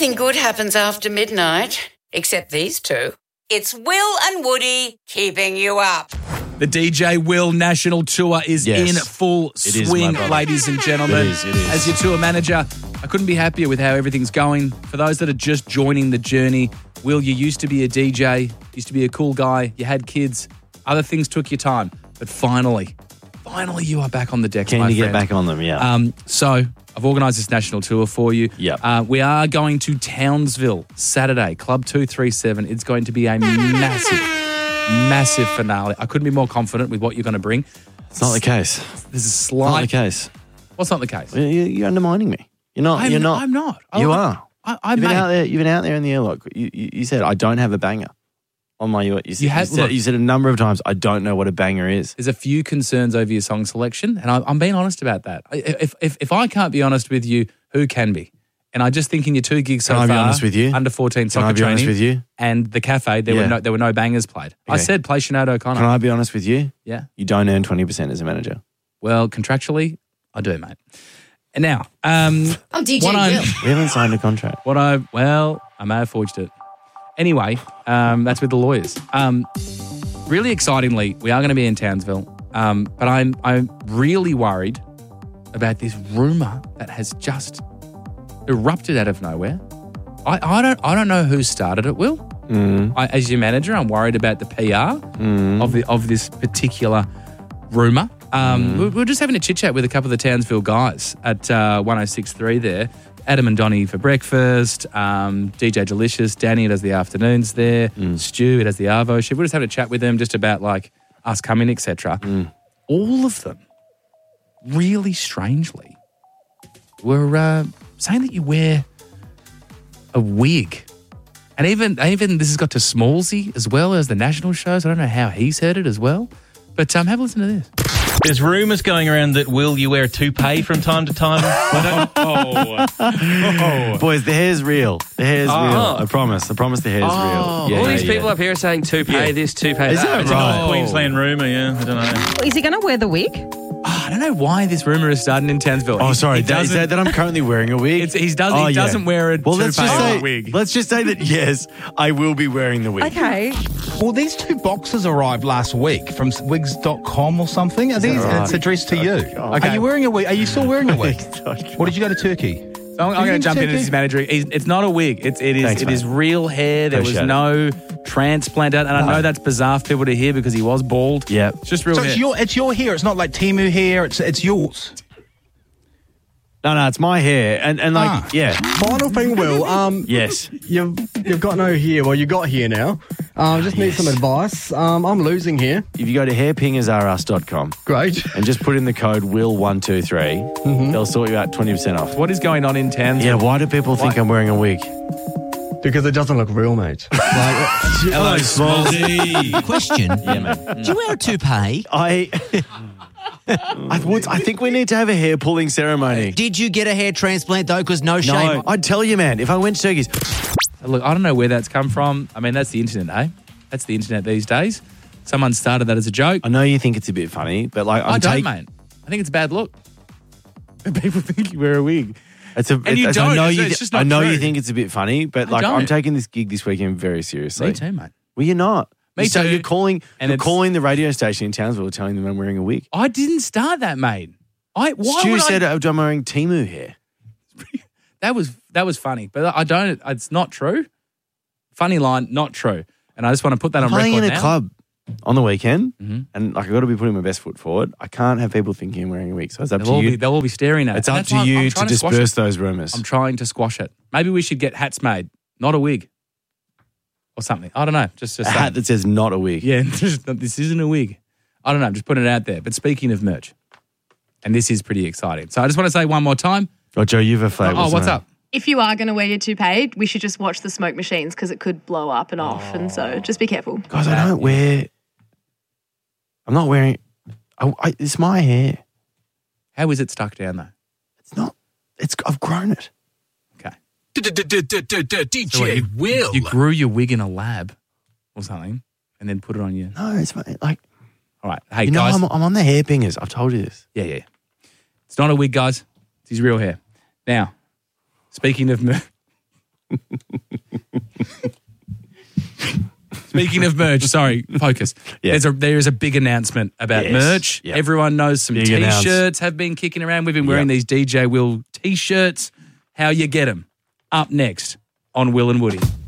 Nothing good happens after midnight, except these two. It's Will and Woody keeping you up. The DJ Will National Tour is in full swing, ladies and gentlemen. It is. As your tour manager, I couldn't be happier with how everything's going. For those that are just joining the journey, Will, you used to be a DJ, used to be a cool guy, you had kids, other things took your time, but finally you are back on the decks, Keen to get back on them, yeah. So I've organised this national tour for you. Yep. We are going to Townsville Saturday, Club 237. It's going to be a massive finale. I couldn't be more confident with what you're going to bring. It's not the case. There's a slight... Not the case. What's not the case? You're undermining me. You're not. I'm not. You are. You've been out there in the airlock. You said, I don't have a banger on my... You said a number of times, I don't know what a banger is. There's a few concerns over your song selection, and I'm being honest about that. If I can't be honest with you, who can be? And I just think in your 2 gigs so far, Can I be honest with you? Under 14 soccer Can I be training, honest with you? And the cafe, there were no bangers played. Okay. I said play Sinead O'Connor. Can I be honest with you? Yeah. You don't earn 20% as a manager. Well, contractually, I do, mate. And now, DJ Will. We haven't signed a contract. I may have forged it. Anyway, that's with the lawyers. Really excitingly, we are going to be in Townsville, but I'm really worried about this rumour that has just erupted out of nowhere. I don't know who started it, Will. As your manager, I'm worried about the PR of this particular rumour. We were just having a chit-chat with a couple of the Townsville guys at 106.3 there. Adam and Donnie for breakfast, DJ Delicious, Danny does the afternoons there, Stu does the Arvo shift. We're just having a chat with them just about like us coming, etc. All of them, really strangely, were saying that you wear a wig. And even this has got to Smallsy as well as the national shows. I don't know how he's heard it as well. But have a listen to this. There's rumours going around that, Will, you wear a toupee from time to time. Boys, the hair's real. The hair's real. I promise the hair's real. All these people up here are saying toupee this, toupee that. Is that It's right? an old Queensland rumour, yeah. I don't know. Is he going to wear the wig? I don't know why this rumour is starting in Townsville. Oh, sorry. He Is that I'm currently wearing a wig? He doesn't wear a toupee or a wig. Let's just say that, yes, I will be wearing the wig. Okay. Well, these 2 boxes arrived last week from wigs.com or something. Are these? And it's addressed to you. Okay. Are you wearing a wig? Are you still wearing a wig? Or did you go to Turkey? So I'm going to jump in as his manager. It's not a wig. It is real hair. There was no transplant out. And I know that's bizarre for people to hear because he was bald. Yeah. It's just real So hair. it's your hair. It's not like Temu hair. It's yours. No, it's my hair. And yeah. Final thing, Will. Yes. You've got no hair. Well, you got hair now. Just need some advice. I'm losing hair. If you go to hairpingersrus.com Great. and just put in the code WILL123, they'll sort you out 20% off. What is going on in Townsville? Yeah, why do people think I'm wearing a wig? Because it doesn't look real, mate. Hello, Smallsy. Question. Yeah, man. Do you wear a toupee? I think we need to have a hair pulling ceremony. Did you get a hair transplant though? Because no shame. No, I'd tell you, man, if I went to Turkey's... Look, I don't know where that's come from. I mean, that's the internet, eh? That's the internet these days. Someone started that as a joke. I know you think it's a bit funny, but like... I don't, mate. I think it's a bad look. People think you wear a wig. I know you think it's a bit funny, but like don't. I'm taking this gig this weekend very seriously. Me too, mate. Well, you're not. Me So too. you're calling the radio station in Townsville telling them I'm wearing a wig. I didn't start that, mate. Stu said I'm wearing Temu hair. That was funny, but I don't. It's not true. Funny line, not true. And I just want to put that on record Playing in a now. club on the weekend, and like I've got to be putting my best foot forward. I can't have people thinking I'm wearing a wig, so it's up to you. They'll all be staring at it. It's And up that's to why you I'm to trying squash disperse it. those rumours. I'm trying to squash it. Maybe we should get hats made, not a wig, or something. I don't know. Just a hat that says not a wig. Yeah, this isn't a wig. I don't know. I'm just putting it out there. But speaking of merch, and this is pretty exciting. So I just want to say one more time. Oh, Joe, you've a favourite. Oh, what's up? If you are going to wear your toupee, we should just watch the smoke machines because it could blow up and off. And so just be careful. Guys, I don't wear... I'm not wearing... it's my hair. How is it stuck down, though? It's not... I've grown it. Okay. DJ Will. You grew your wig in a lab or something and then put it on you. No, it's like... All right. Hey, You know, guys. I'm on the hairpingers. I've told you this. Yeah. It's not a wig, guys. It's his real hair. Now, speaking of Speaking of merch, sorry, focus. Yeah. There is a big announcement about merch. Yep. Everyone knows some Big T-shirts have been kicking around. We've been wearing these DJ Will T-shirts. How you get them? Up next on Will and Woody.